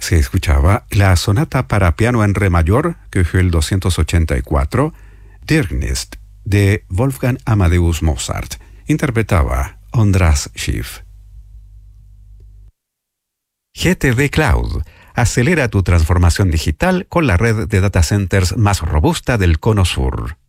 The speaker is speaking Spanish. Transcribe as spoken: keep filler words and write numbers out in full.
Se escuchaba la sonata para piano en re mayor, que fue el doscientos ochenta y cuatro, Dirignis, de Wolfgang Amadeus Mozart. Interpretaba Ondras Schiff. G T D Cloud. Acelera tu transformación digital con la red de data centers más robusta del Cono Sur.